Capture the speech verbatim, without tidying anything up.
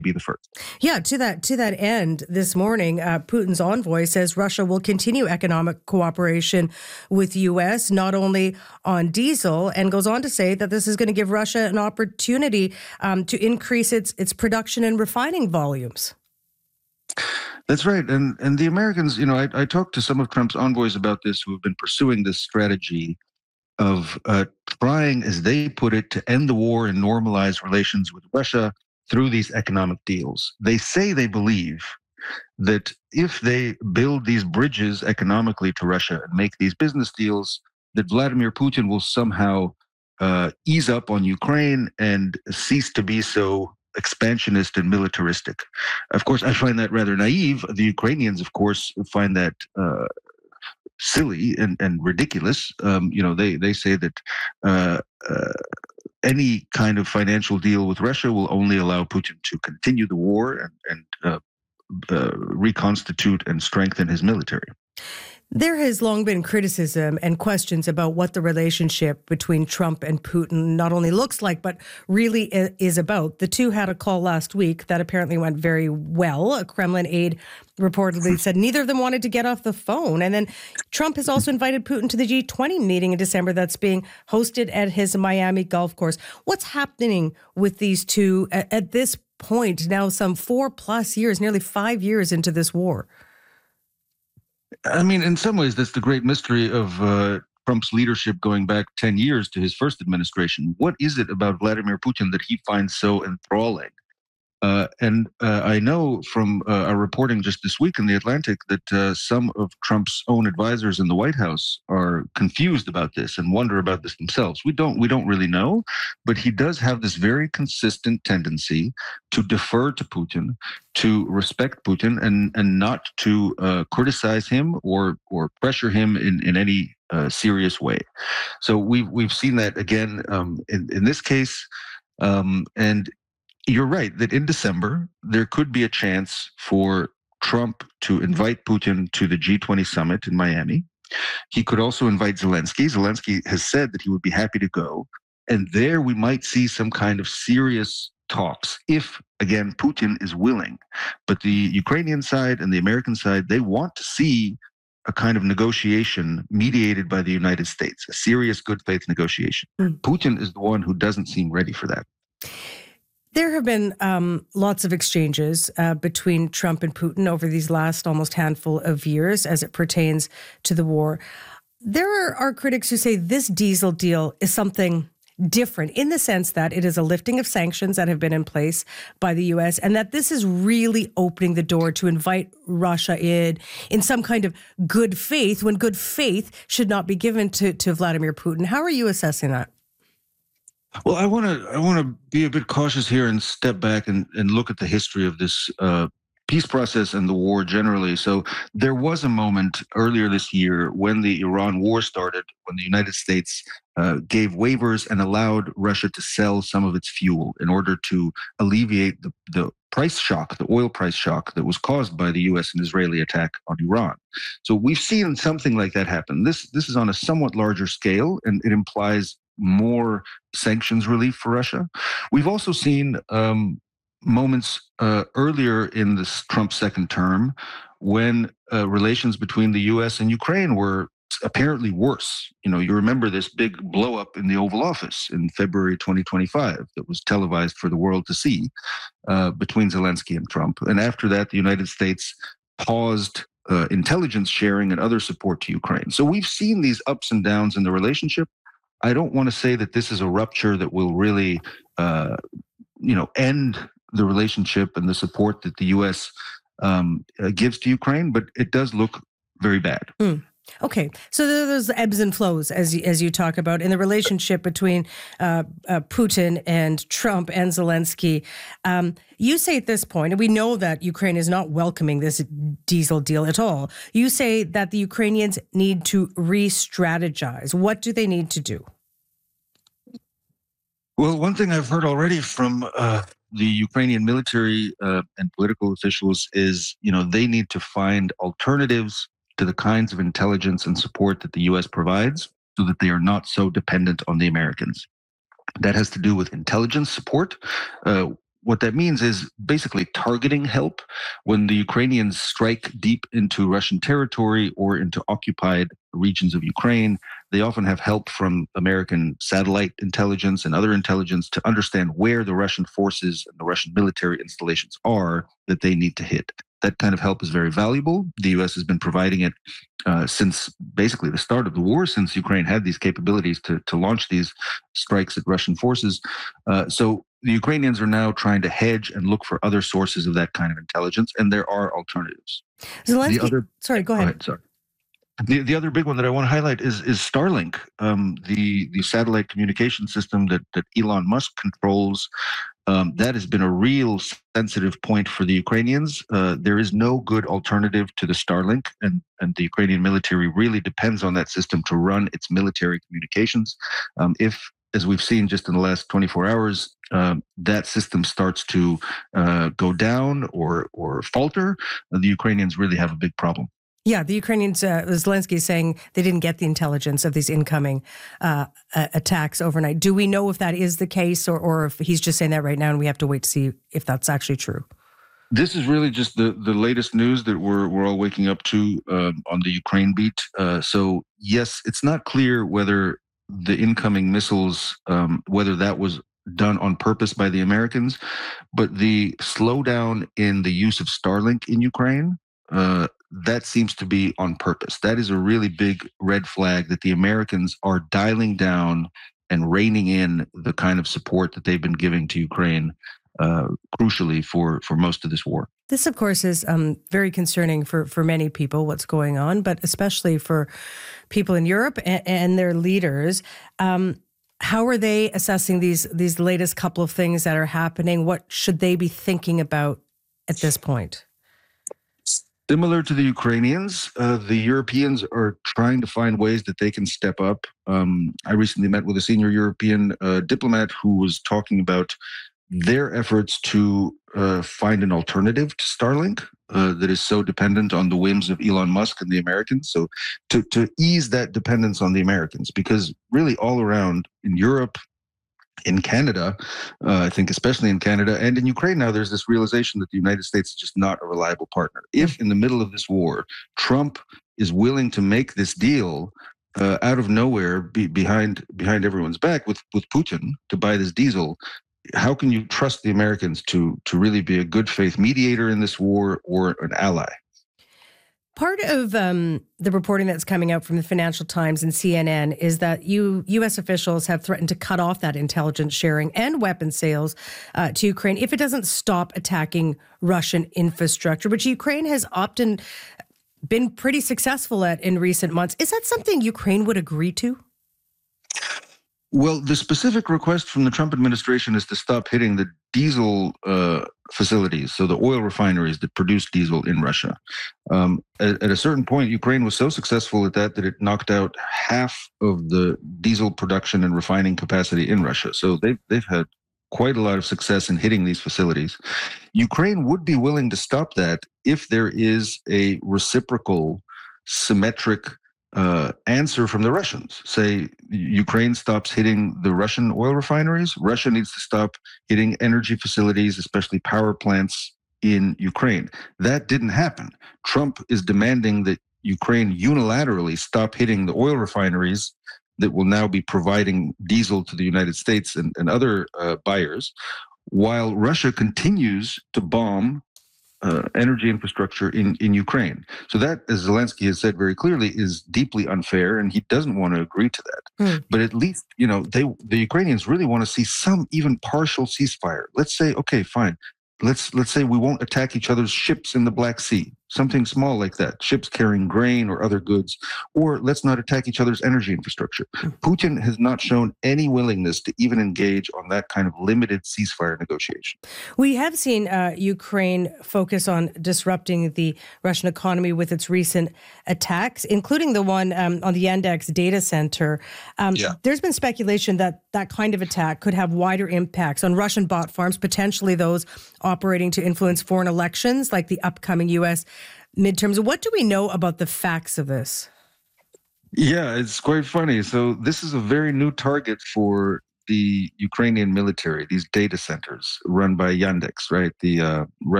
be the first. Yeah, to that to that end, this morning, uh, Putin's envoy says Russia will continue economic cooperation with U S, not only on diesel, and goes on to say that this is going to give Russia an opportunity um, to increase its its production and refining volumes. That's right. And and the Americans, you know, I, I talked to some of Trump's envoys about this who have been pursuing this strategy of uh, trying, as they put it, to end the war and normalize relations with Russia through these economic deals. They say they believe that if they build these bridges economically to Russia and make these business deals, that Vladimir Putin will somehow uh, ease up on Ukraine and cease to be so expansionist and militaristic. Of course, I find that rather naive. The Ukrainians, of course, find that uh, silly and, and ridiculous. Um, you know, they, they say that uh, uh, any kind of financial deal with Russia will only allow Putin to continue the war and, and uh, uh, reconstitute and strengthen his military. There has long been criticism and questions about what the relationship between Trump and Putin not only looks like, but really is about. The two had a call last week that apparently went very well. A Kremlin aide reportedly said neither of them wanted to get off the phone. And then Trump has also invited Putin to the G twenty meeting in December that's being hosted at his Miami golf course. What's happening with these two at, at this point, now some four plus years, nearly five years into this war? I mean, in some ways, that's the great mystery of uh, Trump's leadership going back ten years to his first administration. What is it about Vladimir Putin that he finds so enthralling? Uh, and uh, I know from uh, our reporting just this week in The Atlantic that uh, some of Trump's own advisors in the White House are confused about this and wonder about this themselves. We don't, we don't really know, but he does have this very consistent tendency to defer to Putin, to respect Putin, and and not to uh, criticize him or or pressure him in in any uh, serious way. So we've we've seen that again um, in in this case, um, and. You're right that in December, there could be a chance for Trump to invite Putin to the G twenty summit in Miami. He could also invite Zelensky. Zelensky has said that he would be happy to go. And there we might see some kind of serious talks if, again, Putin is willing. But the Ukrainian side and the American side, they want to see a kind of negotiation mediated by the United States, a serious good faith negotiation. Mm. Putin is the one who doesn't seem ready for that. There have been um, lots of exchanges uh, between Trump and Putin over these last almost handful of years as it pertains to the war. There are, are critics who say this diesel deal is something different in the sense that it is a lifting of sanctions that have been in place by the U S and that this is really opening the door to invite Russia in in some kind of good faith when good faith should not be given to, to Vladimir Putin. How are you assessing that? Well, I want to I want to be a bit cautious here and step back and, and look at the history of this uh, peace process and the war generally. So there was a moment earlier this year when the Iran war started, when the United States uh, gave waivers and allowed Russia to sell some of its fuel in order to alleviate the, the price shock, the oil price shock that was caused by the U S and Israeli attack on Iran. So we've seen something like that happen. This this is on a somewhat larger scale, and it implies more sanctions relief for Russia. We've also seen um, moments uh, earlier in this Trump second term when uh, relations between the U S and Ukraine were apparently worse. You know, you remember this big blow up in the Oval Office in February twenty twenty-five that was televised for the world to see uh, between Zelensky and Trump. And after that, the United States paused uh, intelligence sharing and other support to Ukraine. So we've seen these ups and downs in the relationship. I don't want to say that this is a rupture that will really, uh, you know, end the relationship and the support that the U S um, uh, gives to Ukraine, but it does look very bad. Mm. Okay, so there are those ebbs and flows, as you, as you talk about, in the relationship between uh, uh, Putin and Trump and Zelensky. Um, you say at this point, and we know that Ukraine is not welcoming this diesel deal at all. You say that the Ukrainians need to re-strategize. What do they need to do? Well, one thing I've heard already from uh, the Ukrainian military uh, and political officials is, you know, they need to find alternatives to the kinds of intelligence and support that the U S provides so that they are not so dependent on the Americans. That has to do with intelligence support. Uh, what that means is basically targeting help when the Ukrainians strike deep into Russian territory or into occupied regions of Ukraine. They often have help from American satellite intelligence and other intelligence to understand where the Russian forces and the Russian military installations are that they need to hit. That kind of help is very valuable. The U S has been providing it uh, since basically the start of the war, since Ukraine had these capabilities to, to launch these strikes at Russian forces. Uh, so the Ukrainians are now trying to hedge and look for other sources of that kind of intelligence, and there are alternatives. Zelensky, the other, sorry, go ahead. Go ahead sorry. The, the other big one that I want to highlight is is Starlink, um, the the satellite communication system that that Elon Musk controls. Um, that has been a real sensitive point for the Ukrainians. Uh, there is no good alternative to the Starlink, and and the Ukrainian military really depends on that system to run its military communications. Um, if, as we've seen just in the last twenty-four hours, um, that system starts to uh, go down or or falter, the Ukrainians really have a big problem. Yeah, the Ukrainians, uh, Zelensky is saying they didn't get the intelligence of these incoming uh, uh, attacks overnight. Do we know if that is the case, or, or if he's just saying that right now and we have to wait to see if that's actually true? This is really just the, the latest news that we're we're all waking up to um, on the Ukraine beat. Uh, so yes, it's not clear whether the incoming missiles, um, whether that was done on purpose by the Americans, but the slowdown in the use of Starlink in Ukraine, uh, that seems to be on purpose. That is a really big red flag that the Americans are dialing down and reining in the kind of support that they've been giving to Ukraine, uh, crucially for, for most of this war. This, of course, is um, very concerning for, for many people, what's going on, but especially for people in Europe and, and their leaders. Um, how are they assessing these, these latest couple of things that are happening? What should they be thinking about at this point? Similar to the Ukrainians, uh, the Europeans are trying to find ways that they can step up. Um, I recently met with a senior European uh, diplomat who was talking about their efforts to uh, find an alternative to Starlink uh, that is so dependent on the whims of Elon Musk and the Americans. So to, to ease that dependence on the Americans, because really all around in Europe, in Canada, uh, I think especially in Canada and in Ukraine now, there's this realization that the United States is just not a reliable partner. If in the middle of this war, Trump is willing to make this deal uh, out of nowhere be, behind behind everyone's back with, with Putin to buy this diesel, how can you trust the Americans to to really be a good faith mediator in this war or an ally? Part of um, the reporting that's coming out from the Financial Times and C N N is that you, U S officials have threatened to cut off that intelligence sharing and weapon sales uh, to Ukraine if it doesn't stop attacking Russian infrastructure, which Ukraine has often been pretty successful at in recent months. Is that something Ukraine would agree to? Well, the specific request from the Trump administration is to stop hitting the diesel uh, facilities, so the oil refineries that produce diesel in Russia. Um, at, at a certain point, Ukraine was so successful at that that it knocked out half of the diesel production and refining capacity in Russia. So they've, they've had quite a lot of success in hitting these facilities. Ukraine would be willing to stop that if there is a reciprocal, symmetric Uh, answer from the Russians. Say Ukraine stops hitting the Russian oil refineries, Russia needs to stop hitting energy facilities, especially power plants in Ukraine. That didn't happen. Trump is demanding that Ukraine unilaterally stop hitting the oil refineries that will now be providing diesel to the United States and, and other uh, buyers, while Russia continues to bomb Uh, energy infrastructure in, in Ukraine. So that, as Zelensky has said very clearly, is deeply unfair, and he doesn't want to agree to that. Mm. But at least, you know, they the Ukrainians really want to see some even partial ceasefire. Let's say, okay, fine. Let's let's say we won't attack each other's ships in the Black Sea, something small like that, ships carrying grain or other goods, or let's not attack each other's energy infrastructure. Putin has not shown any willingness to even engage on that kind of limited ceasefire negotiation. We have seen uh, Ukraine focus on disrupting the Russian economy with its recent attacks, including the one um, on the Yandex data center. Um, yeah. There's been speculation that that kind of attack could have wider impacts on Russian bot farms, potentially those operating to influence foreign elections like the upcoming U S midterms. What do we know about the facts of this? Yeah, it's quite funny. So this is a very new target for the Ukrainian military, these data centers run by Yandex, right? The uh,